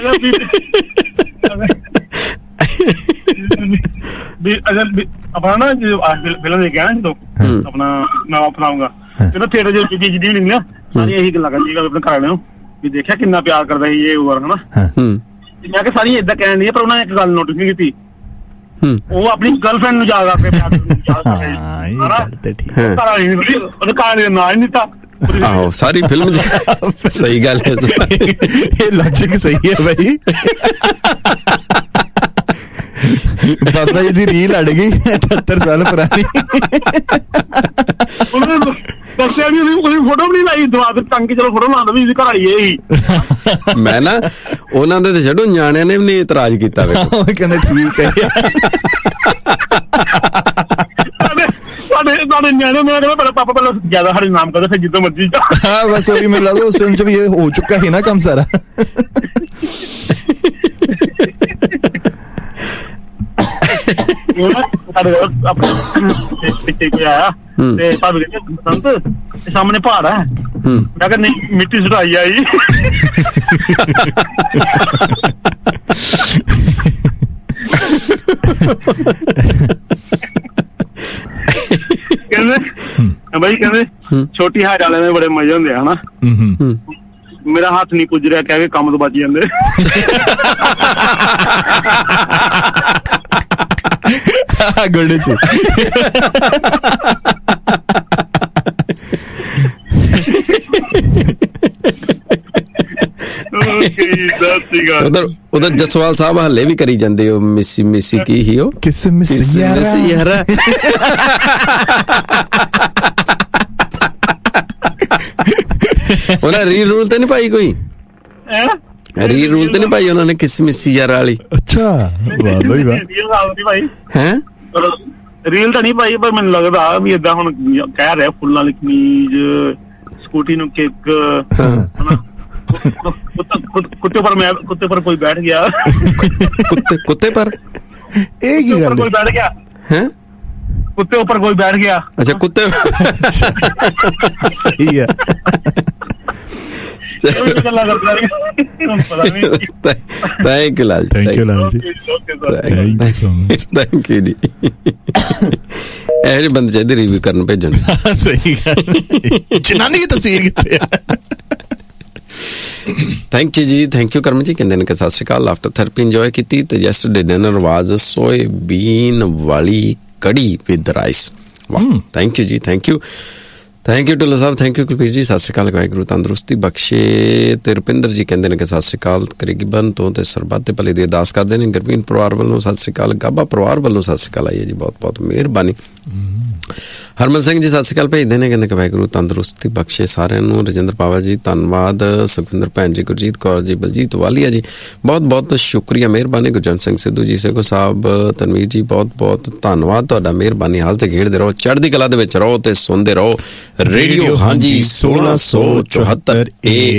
ਆਪਣਾ ਨਾ ਫਿਲਮ ਦੇਖਿਆ ਨਾ ਜਦੋਂ ਆਪਣਾ ਮੈਂ ਅਪਣਾਊਂਗਾ ਜਦੋਂ ਥੀਏਟਰ ਚ ਜਿੱਦੀ ਵੀ ਨਿਕਲਿਆ ਸਾਰੀਆਂ ਇਹੀ ਗੱਲਾਂ ਕਰਦੀ ਆਪਣੇ ਘਰ ਵਾਲਿਆਂ ਨੂੰ ਵੀ ਦੇਖਿਆ ਕਿੰਨਾ ਪਿਆਰ ਕਰਦਾ ਸੀ ਇਹ ਉਮਰ ਹਨਾ। ਮੈਂ ਕਿਹਾ ਸਾਰੀਆਂ ਏਦਾਂ ਕਹਿਣ ਦੀਆਂ ਪਰ ਉਹਨਾਂ ਨੇ ਇੱਕ ਗੱਲ ਨੋਟਿਸ ਨਹੀਂ ਕੀਤੀ, ਉਹ ਆਪਣੀ ਗਰਲਫ੍ਰੈਂਡ ਨੂੰ ਯਾਦ ਕਰਕੇ ਪਿਆਰ ਉਹਦੇ ਘਰ ਵਾਲੇ ਨਾਂ ਹੀ ਨਹੀਂ ਦਿੱਤਾ। ਆਹੋ ਸਾਰੀ ਫਿਲਮ ਸਹੀ ਗੱਲ ਹੈ, ਇਹ ਲੌਜਿਕ ਸਹੀ ਹੈ ਬਾਈ। ਬਾਬਾ ਜੀ ਦੀ ਰੀਲ ਅੜ ਗਈ 78 ਸਾਲ ਪੁਰਾਣੀ। ਦੱਸਿਆ ਵੀ ਉਹਦੀ ਫੋਟੋ ਵੀ ਨਹੀਂ ਲਾਈ ਦਵਾ ਦੇ ਟੰਗ ਕੇ, ਚਲੋ ਫੋਟੋ ਲਾ ਵੀ ਘਰ ਆਈ ਇਹ। ਮੈਂ ਨਾ ਉਹਨਾਂ ਦੇ ਤੇ ਛੱਡੋ ਨਿਆਣਿਆਂ ਨੇ ਵੀ ਨਹੀਂ ਇਤਰਾਜ਼ ਕੀਤਾ, ਵੇਖੋ ਕਹਿੰਦੇ ਠੀਕ ਹੈ। ਸਾਡੇ ਨਿਆਣੇ ਮੈਂ ਕਹਿੰਦਾ ਪਹਿਲਾਂ ਪਾਪਾ ਪਹਿਲਾਂ ਜ਼ਿਆਦਾ ਸਾਡੇ ਨਾਮ ਕਰਦੇ ਫਿਰ ਜਿੱਦੋਂ ਮਰਜ਼ੀ। ਹਾਂ ਬਸ ਉਹੀ ਮੈਨੂੰ ਲੱਗਦਾ ਉਸ ਟਾਈਮ ਚ ਵੀ ਇਹ ਹੋ ਚੁੱਕਾ ਸੀ ਨਾ ਕੰਮ ਸਾਰਾ। ਆਪਣੇ ਪਿੱਛੇ ਕੋਈ ਆਇਆ ਤੇ ਭਾਵੇਂ ਕਹਿੰਦੇ ਬਸੰਤ ਸਾਹਮਣੇ ਪਹਾੜ ਹੈ, ਮੈਂ ਕਿਹਾ ਨਹੀਂ ਮਿੱਟੀ ਸੁਟਾਈ ਆਈ। ਕਹਿੰਦੇ ਬਾਈ ਕਹਿੰਦੇ ਛੋਟੀ ਹਾਈਟ ਵਾਲਿਆਂ ਦੇ ਬੜੇ ਮਜ਼ੇ ਹੁੰਦੇ ਆ ਹਨਾ। ਮੇਰਾ ਹੱਥ ਨਹੀਂ ਪੁੱਜ ਰਿਹਾ ਕਹਿ ਕੇ ਕੰਮ ਤੋਂ ਬਚ ਜਾਂਦੇ। ਗੁੱਡ ਸੀ। ਉਧਰ ਜਸਵਾਲ ਸਾਹਿਬ ਹਲੇ ਵੀ ਕਰੀ ਜਾਂਦੇ ਹੋ ਮਿਸੀ ਮਿਸੀ ਕੀ ਹੀ ਉਹ ਕਿਸ ਮਿਸੀ ਯਾਰਾ। ਉਹਨਾਂ ਰੀ ਰੂਲ ਤੇ ਨਹੀਂ ਪਾਈ ਕੋਈ, ਰੀ ਰੂਲ ਤੇ ਨਹੀਂ ਪਾਈ ਉਹਨਾਂ ਨੇ ਕਿਸ ਮਿਸੀ ਯਾਰਾ ਵਾਲੀ। ਅੱਛਾ ਵਾਹ ਬਈ ਵਾਹ। ਹੈਂ ਰੀਲ ਤਾਂ ਨਹੀਂ ਪਾਈ ਪਰ ਮੈਨੂੰ ਲੱਗਦਾ ਵੀ ਏਦਾਂ ਹੁਣ ਕਹਿ ਰਿਹਾ ਫੁੱਲਾਂ ਵਾਲੀ ਕਮੀਜ਼, ਸਕੂਟੀ ਨੂੰ ਕਿੱਕ, ਕੁੱਤੇ ਪਰ ਕੋਈ ਬੈਠ ਗਿਆ। ਕੁੱਤੇ ਪਰ ਇਹ ਕੀ ਗੱਲ ਕੋਈ ਬੈਠ ਗਿਆ ਹੈ, ਕੁੱਤੇ ਉੱਪਰ ਕੋਈ ਬੈਠ ਗਿਆ। ਅੱਛਾ ਕੁੱਤੇ ਸਹੀ ਹੈ। Thank you Lal, thank you Lal ji, thank you ਜੀ। ਇਹ ਜਿਹੇ ਬੰਦੇ ਚਾਹੀਦੇ ਰਿਵਿਊ ਕਰਨ ਭੇਜਣ। ਸਹੀ ਗੱਲ, ਜਨਾਨੀ ਦੀ ਤਸਵੀਰ ਕਿੱਥੇ ਆ। ਥੈਂਕ ਯੂ ਜੀ, ਥੈਂਕ ਯੂ ਕਰਮ ਜੀ। ਕਹਿੰਦੇ ਨੇ ਕਿ ਸਤਿ ਸ਼੍ਰੀ ਅਕਾਲ, ਆਫਟਰ ਥੈਰੇਪੀ ਇੰਜੋਏ ਕੀਤੀ ਤੇ ਯੈਸਟਰਡੇ ਡਿਨਰ ਵਾਜ਼ ਸੋਇਆਬੀਨ ਵਾਲੀ ਕੜੀ ਵਿਦ ਰਾਈਸ। ਵਾਹ, ਥੈਂਕ ਯੂ ਜੀ, thank you, thank you Dhillon Sahib, thank you Kulbir ਜੀ। ਸਤਿ ਸ਼੍ਰੀ ਅਕਾਲ, ਵਾਹਿਗੁਰੂ ਤੰਦਰੁਸਤੀ ਬਖਸ਼ੇ। ਤੇ ਰੁਪਿੰਦਰ ਜੀ ਕਹਿੰਦੇ ਨੇ ਕਿ ਸਤਿ ਸ਼੍ਰੀ ਅਕਾਲ, ਕਰੀਬਨ ਤੋਂ ਤੇ ਸਰਬੱਤ ਦੇ ਭਲੇ ਦੀ ਅਰਦਾਸ ਕਰਦੇ ਨੇ। ਗੁਰਬੀਨ ਪਰਿਵਾਰ ਵੱਲੋਂ ਸਤਿ ਸ਼੍ਰੀ ਅਕਾਲ, ਗਾਬਾ ਪਰਿਵਾਰ ਵੱਲੋਂ ਸਤਿ ਸ਼੍ਰੀ ਅਕਾਲ ਆਈ ਹੈ ਜੀ, ਬਹੁਤ ਬਹੁਤ ਮਿਹਰਬਾਨੀ। ਹਰਮਨ ਸਿੰਘ ਜੀ ਸਤਿ ਸ਼੍ਰੀ ਅਕਾਲ ਭੇਜਦੇ ਨੇ, ਕਹਿੰਦੇ ਕਿ ਵਾਹਿਗੁਰੂ ਤੰਦਰੁਸਤੀ ਬਖਸ਼ੇ ਸਾਰਿਆਂ ਨੂੰ। ਰਜਿੰਦਰ ਪਾਵਾ ਜੀ ਧੰਨਵਾਦ। ਸੁਖਵਿੰਦਰ ਭੈਣ ਜੀ, ਗੁਰਜੀਤ ਕੌਰ ਜੀ, ਬਲਜੀਤ ਵਾਲੀਆ ਜੀ ਬਹੁਤ ਬਹੁਤ ਸ਼ੁਕਰੀਆ, ਮਿਹਰਬਾਨੀ। ਗੁਰਜੰਟ ਸਿੰਘ ਸਿੱਧੂ ਜੀ, ਸੇਖੋ ਸਾਹਿਬ, ਤਨਵੀਰ ਜੀ ਬਹੁਤ ਬਹੁਤ ਧੰਨਵਾਦ ਤੁਹਾਡਾ, ਮਿਹਰਬਾਨੀ। ਹੱਸਦੇ ਖੇਡਦੇ ਰਹੋ, ਚੜ੍ਹਦੀ ਕਲਾ ਦੇ ਵਿੱਚ ਰਹੋ ਤੇ ਸੁਣਦੇ ਰਹੋ ਰੇਡੀਓ ਹਾਂਜੀ 1674 A